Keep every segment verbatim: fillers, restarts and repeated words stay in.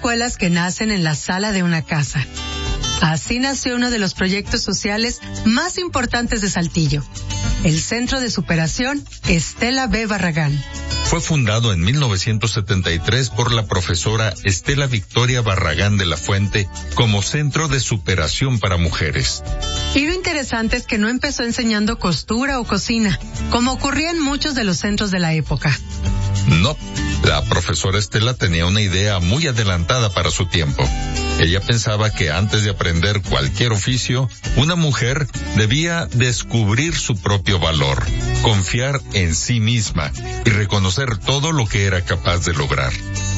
escuelas que nacen en la sala de una casa. Así nació uno de los proyectos sociales más importantes de Saltillo, el Centro de Superación Estela B. Barragán. Fue fundado en mil novecientos setenta y tres por la profesora Estela Victoria Barragán de la Fuente como Centro de Superación para Mujeres. Y lo interesante es que no empezó enseñando costura o cocina, como ocurría en muchos de los centros de la época. No, la profesora Estela tenía una idea muy adelantada para su tiempo. Ella pensaba que antes de aprender cualquier oficio, una mujer debía descubrir su propio valor, confiar en sí misma y reconocer todo lo que era capaz de lograr.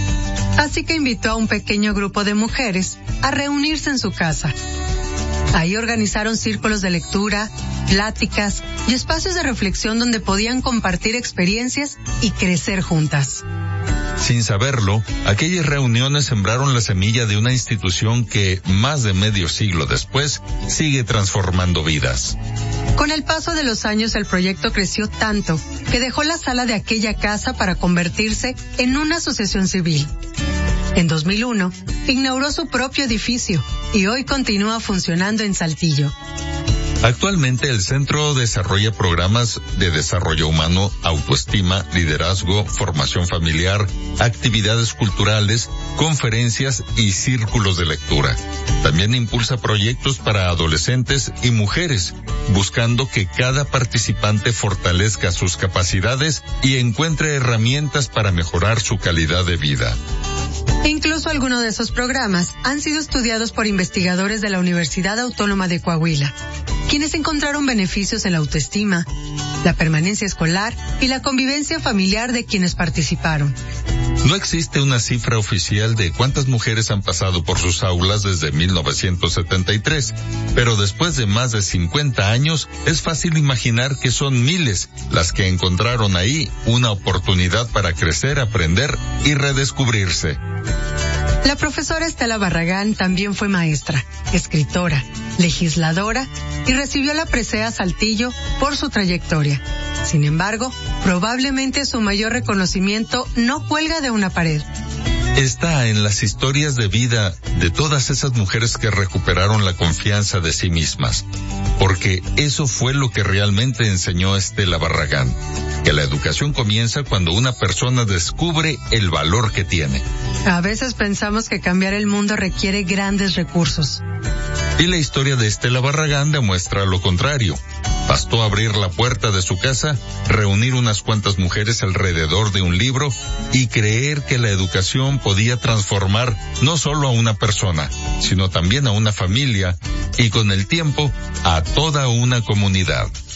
Así que invitó a un pequeño grupo de mujeres a reunirse en su casa. Ahí organizaron círculos de lectura, pláticas y espacios de reflexión donde podían compartir experiencias y crecer juntas. Sin saberlo, aquellas reuniones sembraron la semilla de una institución que, más de medio siglo después, sigue transformando vidas. Con el paso de los años, el proyecto creció tanto que dejó la sala de aquella casa para convertirse en una asociación civil. En dos mil uno, inauguró su propio edificio y hoy continúa funcionando en Saltillo. Actualmente el centro desarrolla programas de desarrollo humano, autoestima, liderazgo, formación familiar, actividades culturales, conferencias y círculos de lectura. También impulsa proyectos para adolescentes y mujeres, buscando que cada participante fortalezca sus capacidades y encuentre herramientas para mejorar su calidad de vida. Incluso algunos de esos programas han sido estudiados por investigadores de la Universidad Autónoma de Coahuila, quienes encontraron beneficios en la autoestima, la permanencia escolar y la convivencia familiar de quienes participaron. No existe una cifra oficial de cuántas mujeres han pasado por sus aulas desde mil novecientos setenta y tres, pero después de más de cincuenta años es fácil imaginar que son miles las que encontraron ahí una oportunidad para crecer, aprender y redescubrirse. La profesora Estela Barragán también fue maestra, escritora, legisladora y recibió la presea Saltillo por su trayectoria. Sin embargo, probablemente su mayor reconocimiento no cuelga de una pared. Está en las historias de vida de todas esas mujeres que recuperaron la confianza de sí mismas, porque eso fue lo que realmente enseñó Estela Barragán, que la educación comienza cuando una persona descubre el valor que tiene. A veces pensamos que cambiar el mundo requiere grandes recursos. Y la historia de Estela Barragán demuestra lo contrario. Bastó abrir la puerta de su casa, reunir unas cuantas mujeres alrededor de un libro y creer que la educación podía transformar no solo a una persona, sino también a una familia y con el tiempo a toda una comunidad.